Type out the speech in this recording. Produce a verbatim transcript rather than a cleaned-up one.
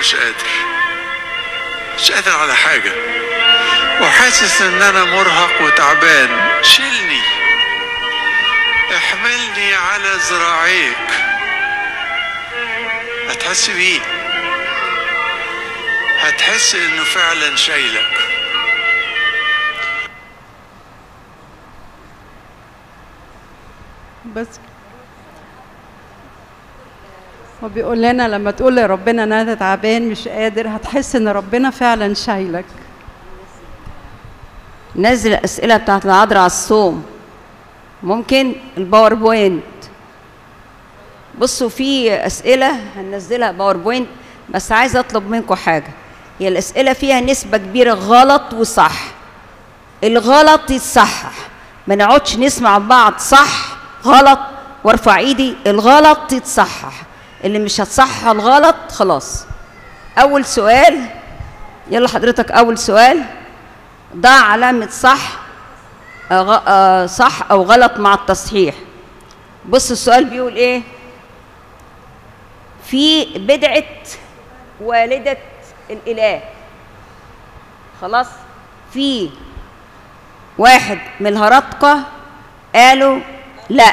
مش قادر، مش قادر على حاجة، وحاسس ان انا مرهق وتعبان. شيلني، احملني على ذراعيك. هتحس بيه، هتحس انه فعلا شايلك. بس هو بيقول لنا لما تقول لربنا ان انا تعبان مش قادر، هتحس ان ربنا فعلا شايلك. نزل الاسئله بتاعت العذراء على الصوم، ممكن الباوربوينت. بصوا في اسئله هننزلها باوربوينت، بس عايزه اطلب منكم حاجه. هي الاسئله فيها نسبه كبيره غلط وصح. الغلط يتصحح، ما نقعدش نسمع بعض صح غلط وارفع ايدي. الغلط يتصحح، اللي مش هتصحح الغلط خلاص. اول سؤال، يلا حضرتك اول سؤال، ضع علامه صح أغ... صح او غلط مع التصحيح. بص السؤال بيقول ايه؟ في بدعه والده الاله. خلاص، في واحد من الهرطقه قالوا لا